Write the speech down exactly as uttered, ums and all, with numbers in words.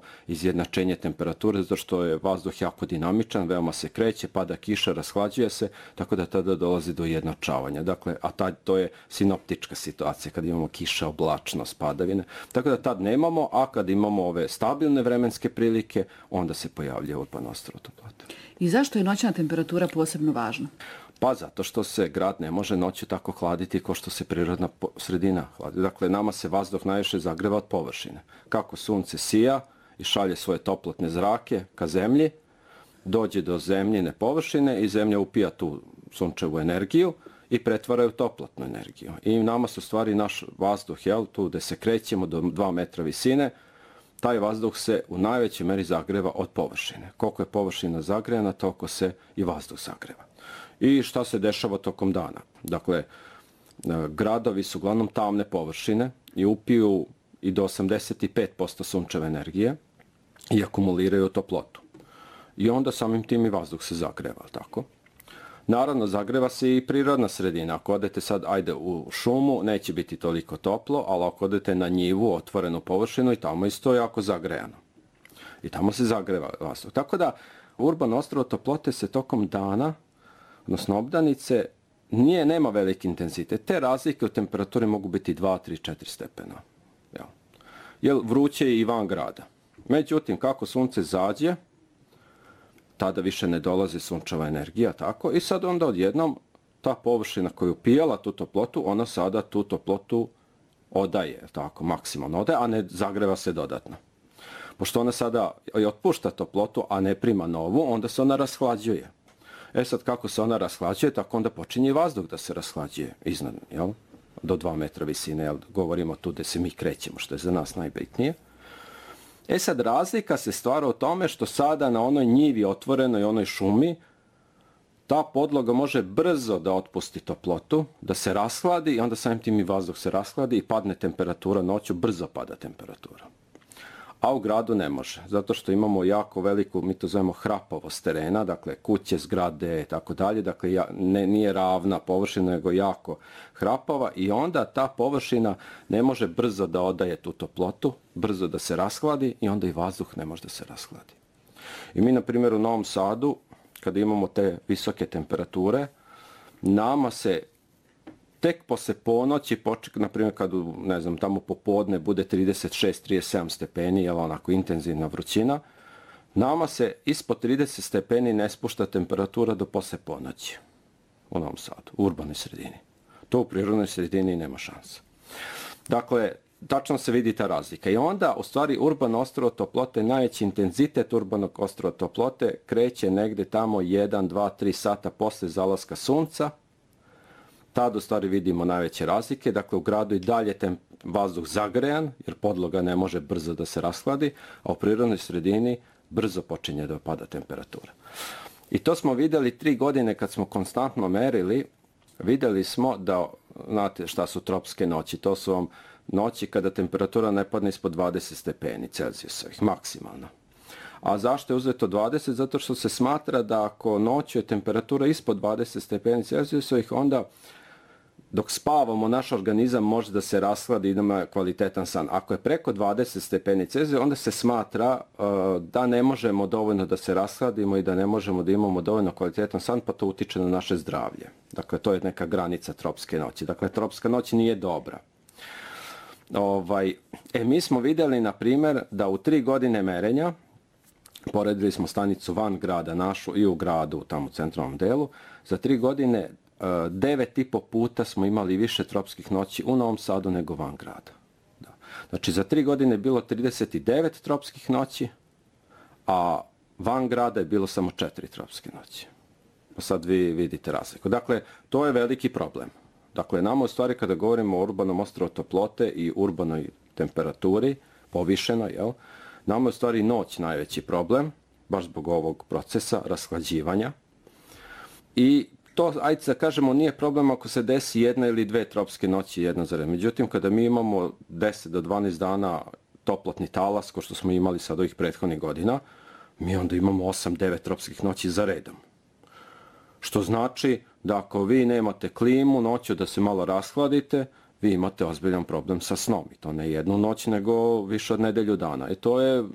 izjednačenje temperature, zato što je vazduh jako dinamičan, veoma se kreće, pada kiša, rashlađuje se, tako da tada dolazi do jednačavanja. Dakle, a tad, to je sinoptička situacija, kad imamo kiša, oblačnost, padavine. Tako da tad nemamo, a kad imamo ove stabilne vremenske prilike, onda se pojavljuje urbano ostrvo toplote. I zašto je noćna temperatura posebno važna? Pa zato što se grad ne može noću tako hladiti kao što se prirodna sredina hladi. Dakle, nama se vazduh najviše zagreva od površine. Kako sunce sija i šalje svoje toplotne zrake ka zemlji, dođe do zemljine površine i zemlja upija tu sunčevu energiju i pretvara u toplotnu energiju. I nama se u stvari naš vazduh, jel, tu gde se krećemo do dva metra visine, taj vazduh se u najvećoj meri zagreva od površine. Koliko je površina zagrejana, toliko se i vazduh zagreva. I šta se dešava tokom dana? Dakle, gradovi su uglavnom tamne površine i upiju i do osamdeset pet posto sunčeve energije i akumuliraju toplotu. I onda samim tim i vazduh se zagreva, tako? Naravno, zagreva se i prirodna sredina. Ako odete sad, ajde, u šumu, neće biti toliko toplo, ali ako odete na njivu, otvorenu površinu, i tamo isto jako zagrejano. I tamo se zagreva vazduh. Tako da, urbano ostrvo toplote se tokom dana, odnosno obdanice, nije, nema veliki intenzitet. Te razlike u temperaturi mogu biti dva, tri, četiri stepena. Jel? Jer vruće je i van grada. Međutim, kako sunce zađe, tada više ne dolazi sunčeva energija, tako, i sad onda odjednom ta površina koja je upijala tu toplotu, ona sada tu toplotu odaje, tako, maksimalno odaje, a ne zagreva se dodatno. Pošto ona sada i otpušta toplotu, a ne prima novu, onda se ona rashlađuje. E sad, kako se ona rashlađuje, tako onda počinje i vazduh da se rashlađuje iznad, jel? Do dva metra visine, jel? Govorimo tu gde se mi krećemo, što je za nas najbitnije. E sad, razlika se stvara u tome što sada na onoj njivi otvorenoj, onoj šumi, ta podloga može brzo da otpusti toplotu, da se rashladi i onda samim tim i vazduh se rashladi i padne temperatura noću, brzo pada temperatura. A u gradu ne može, zato što imamo jako veliku, mi to zovemo hrapavost terena, dakle kuće, zgrade i tako dalje, dakle ne, nije ravna površina, nego jako hrapava i onda ta površina ne može brzo da odaje tu toplotu, brzo da se rashladi i onda i vazduh ne može da se rashladi. I mi, na primjer, u Novom Sadu, kada imamo te visoke temperature, nama se tek posle ponoći, poček, na primjer, kad, ne znam, tamo popodne bude trideset šest trideset sedam stepeni, jel, onako intenzivna vrućina, nama se ispod trideset stepeni ne spušta temperatura do posle ponoći u Novom Sadu, u urbanoj sredini. To u prirodnoj sredini nema šansa. Dakle, tačno se vidi ta razlika. I onda, u stvari, urbano ostrvo toplote, najveći intenzitet urbanog ostrva toplote kreće negde tamo jedan, dva, tri sata posle zalaska sunca. Tad u stvari vidimo najveće razlike. Dakle, u gradu i dalje tem vazduh zagrejan, jer podloga ne može brzo da se rashladi, a u prirodnoj sredini brzo počinje da pada temperatura. I to smo vidjeli tri godine kad smo konstantno merili. Vidjeli smo da, znate šta su tropske noći, to su vam noći kada temperatura ne padne ispod dvadeset stepeni Celzijusovih, maksimalno. A zašto je uzeto dvadeset? Zato što se smatra da ako noću je temperatura ispod dvadeset stepeni Celzijusovih, onda dok spavamo, naš organizam može da se rashladi i ima kvalitetan san. Ako je preko dvadeset stepeni Celzija, onda se smatra uh, da ne možemo dovoljno da se rashladimo i da ne možemo da imamo dovoljno kvalitetan san, pa to utiče na naše zdravlje. Dakle, to je neka granica tropske noći. Dakle, tropska noć nije dobra. Ovaj, e, mi smo vidjeli, na primjer, da u tri godine merenja, poredili smo stanicu van grada našu i u gradu, tamo u centralnom delu, za tri godine devet i po puta smo imali više tropskih noći u Novom Sadu nego van grada. Da. Znači, za tri godine je bilo trideset devet tropskih noći, a van grada je bilo samo četiri tropske noći. Pa sad vi vidite razliku. Dakle, to je veliki problem. Dakle, nama u stvari kada govorimo o urbanom ostrvu toplote i urbanoj temperaturi, povišenoj, jel, nama je u stvari noć najveći problem, baš zbog ovog procesa rashlađivanja. I to, ajde da kažemo, nije problem ako se desi jedna ili dve tropske noći jedna za redom. Međutim, kada mi imamo deset do dvanaest dana toplotni talas, ko što smo imali sad ovih prethodnih godina, mi onda imamo osam devet tropskih noći za redom. Što znači da ako vi nemate klimu noću da se malo rashladite, vi imate ozbiljan problem sa snom. I to ne jednu noć, nego više od nedelju dana. I to je